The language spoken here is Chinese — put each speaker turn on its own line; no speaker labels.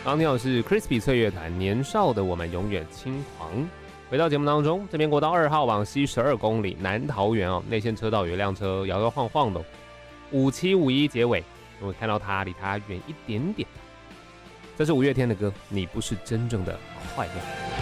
刚听到的是 Crispy 脆乐团《年少的我们永远轻狂》。回到节目当中，这边国道2号往西12公里南桃园哦，内线车道有一辆车摇摇晃晃的，5751结尾，我看到它离它远一点点。这是五月天的歌，你不是真正的快乐。